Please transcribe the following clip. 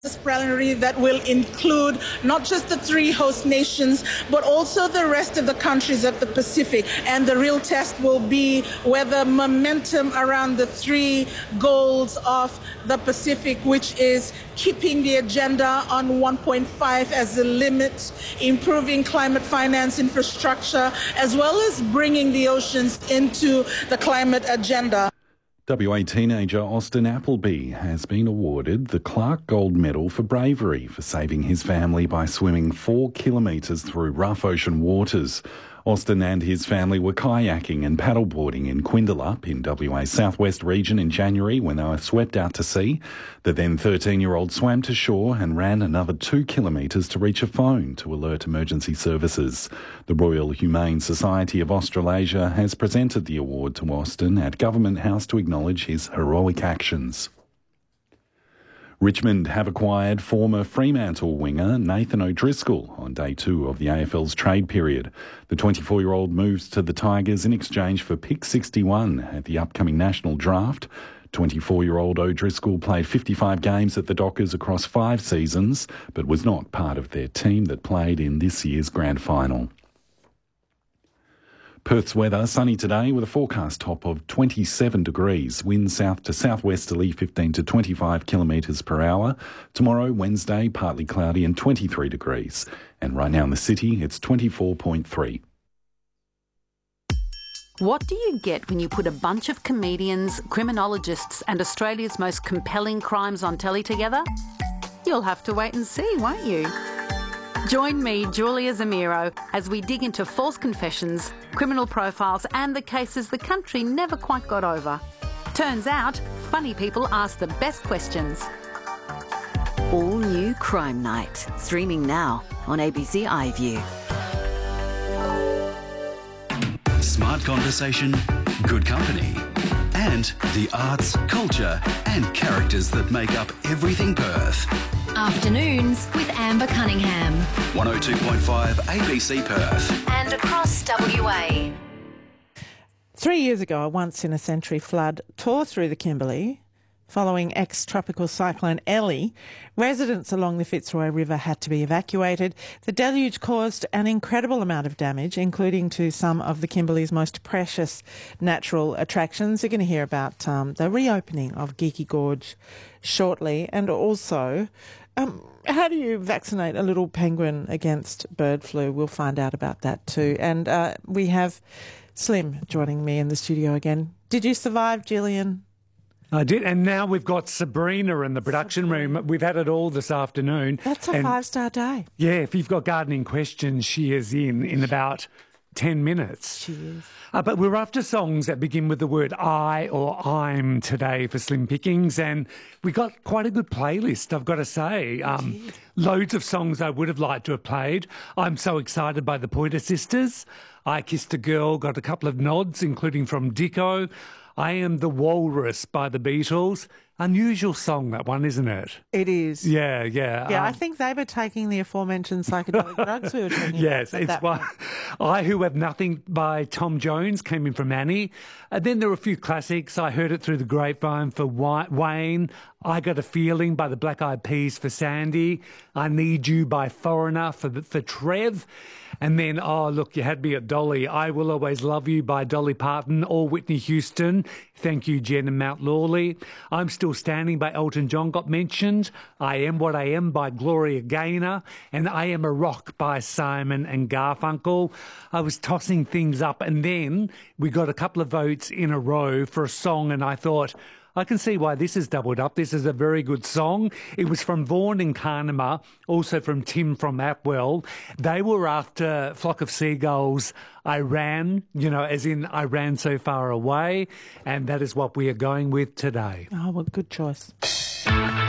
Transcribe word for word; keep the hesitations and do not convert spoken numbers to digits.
Disciplinary that will include not just the three host nations, but also the rest of the countries of the Pacific. And the real test will be whether momentum around the three goals of the Pacific, which is keeping the agenda on one point five as the limit, improving climate finance infrastructure, as well as bringing the oceans into the climate agenda. W A teenager Austin Appleby has been awarded the Clark Gold Medal for bravery for saving his family by swimming four kilometres through rough ocean waters. Austin and his family were kayaking and paddleboarding in Quindalup in W A's southwest region in January when they were swept out to sea. The then thirteen-year-old swam to shore and ran another two kilometres to reach a phone to alert emergency services. The Royal Humane Society of Australasia has presented the award to Austin at Government House to acknowledge his heroic actions. Richmond have acquired former Fremantle winger Nathan O'Driscoll on day two of the A F L's trade period. The twenty-four-year-old moves to the Tigers in exchange for pick sixty-one at the upcoming national draft. twenty-four-year-old O'Driscoll played fifty-five games at the Dockers across five seasons, but was not part of their team that played in this year's grand final. Perth's weather, sunny today with a forecast top of twenty-seven degrees. Wind south to southwesterly fifteen to twenty-five kilometres per hour. Tomorrow, Wednesday, partly cloudy and twenty-three degrees. And right now in the city, it's twenty-four point three. What do you get when you put a bunch of comedians, criminologists and Australia's most compelling crimes on telly together? You'll have to wait and see, won't you? Join me, Julia Zamiro, as we dig into false confessions, criminal profiles and the cases the country never quite got over. Turns out, funny people ask the best questions. All new Crime Night, streaming now on A B C iView. Smart conversation, good company, and the arts, culture and characters that make up everything Perth. Afternoons with Amber Cunningham. one oh two point five A B C Perth. And across W A. Three years ago, a once-in-a-century flood tore through the Kimberley. Following ex-tropical cyclone Ellie, residents along the Fitzroy River had to be evacuated. The deluge caused an incredible amount of damage, including to some of the Kimberley's most precious natural attractions. You're going to hear about um, the reopening of Geeky Gorge shortly, and also um, how do you vaccinate a little penguin against bird flu? We'll find out about that too. And uh, we have Slim joining me in the studio again. Did you survive, Gillian? I did, and now we've got Sabrina in the production room. We've had it all this afternoon. That's a and five-star day. Yeah, if you've got gardening questions, she is in in about ten minutes. She is. Uh, but we're after songs that begin with the word I or I'm today for Slim Pickings, and we got quite a good playlist, I've got to say. Um, loads of songs I would have liked to have played. I'm so excited by the Pointer Sisters. I Kissed a Girl got a couple of nods, including from Dicko. I Am the Walrus by the Beatles. Unusual song, that one, isn't it? It is. Yeah, yeah. Yeah, um, I think they were taking the aforementioned psychedelic drugs we were talking yes, about. Yes, it's one. I Who Have Nothing by Tom Jones came in from Annie. And then there were a few classics. I Heard It Through the Grapevine for Wayne. I Got a Feeling by the Black Eyed Peas for Sandy. I Need You by Foreigner for, for Trev. And then, oh, look, you had me at Dolly. I Will Always Love You by Dolly Parton or Whitney Houston. Thank you, Jen and Mount Lawley. I'm Still Standing by Elton John got mentioned. I Am What I Am by Gloria Gaynor. And I Am a Rock by Simon and Garfunkel. I was tossing things up, and then we got a couple of votes in a row for a song, and I thought, I can see why this is doubled up. This is a very good song. It was from Vaughan and Carnama, also from Tim from Apwell. They were after Flock of Seagulls, I Ran, you know, as in I Ran So Far Away, and that is what we are going with today. Oh, well, good choice.